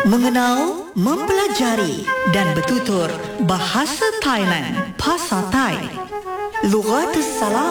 Mengenal, mempelajari dan bertutur bahasa Thailand, Pasar Thai. Lughatus Salam.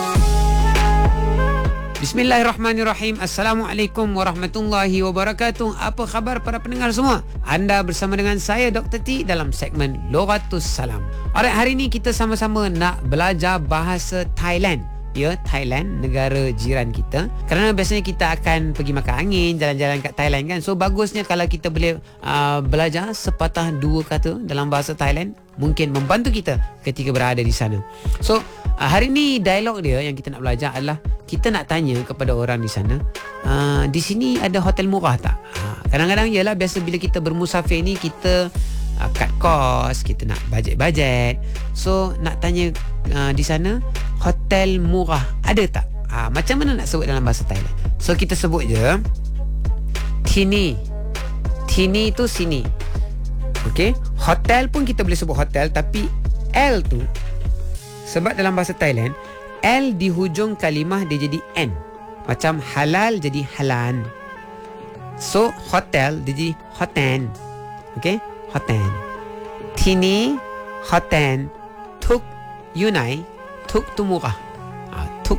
Bismillahirrahmanirrahim. Assalamualaikum warahmatullahi wabarakatuh. Apa khabar para pendengar semua? Anda bersama dengan saya Dr. T dalam segmen Lughatus Salam. Alright, hari ini kita sama-sama nak belajar bahasa Thailand. Ya, Thailand, negara jiran kita. Kerana biasanya kita akan pergi makan angin, jalan-jalan kat Thailand kan. So bagusnya kalau kita boleh belajar sepatah dua kata dalam bahasa Thailand, mungkin membantu kita ketika berada di sana. So hari ni dialog dia yang kita nak belajar adalah kita nak tanya kepada orang di sana, di sini ada hotel murah tak? Kadang-kadang ialah biasa bila kita bermusafir ni kita cut cost, kita nak bajet-bajet. So nak tanya di sana hotel murah ada tak? Macam mana nak sebut dalam bahasa Thailand? So kita sebut je Tini. Tini tu sini. Okey, hotel pun kita boleh sebut hotel, tapi L tu sebab dalam bahasa Thailand L di hujung kalimah dia jadi N. Macam halal jadi halan. So hotel dia jadi hoten. Okey, hoten. Tini hoten. Tuk Yunai. Tuk tu murah. Tuk.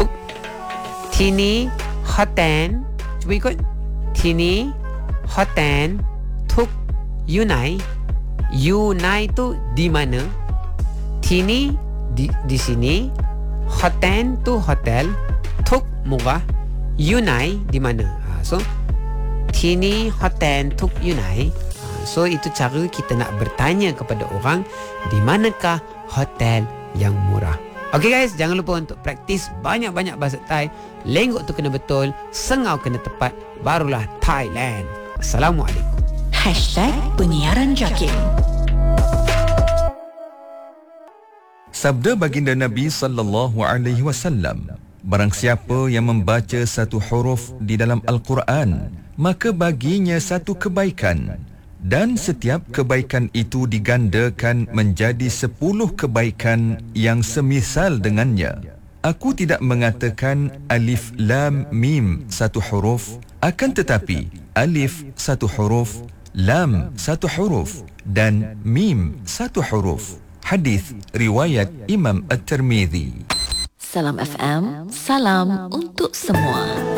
Tini hoten. Cuba ikut. Tini hoten. Tuk Yunai. Yunai tu di mana? Tini di sini. Hoten tu hotel. Tuk murah. Yunai di mana? So Tini hoten tuk Yunai. So itu cara kita nak bertanya kepada orang di manakah hotel yang murah. Okay guys, jangan lupa untuk praktis banyak-banyak bahasa Thai. Lenggok tu kena betul, sengau kena tepat, barulah Thailand. Assalamualaikum. #Penyiaran Jakim. Sabda baginda Nabi sallallahu alaihi wasallam, barang siapa yang membaca satu huruf di dalam Al-Quran, maka baginya satu kebaikan, dan setiap kebaikan itu digandakan menjadi 10 kebaikan yang semisal dengannya. Aku tidak mengatakan alif lam mim satu huruf, akan tetapi alif satu huruf, lam satu huruf dan mim satu huruf. Hadis riwayat Imam At-Tirmizi. Salam FM, salam untuk semua.